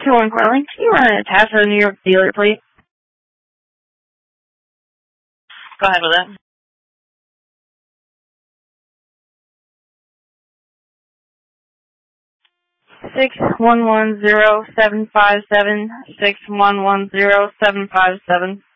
2-1 Cortland, can you run a test for the New York dealer, please? Go ahead with that. 6110757. 6110757.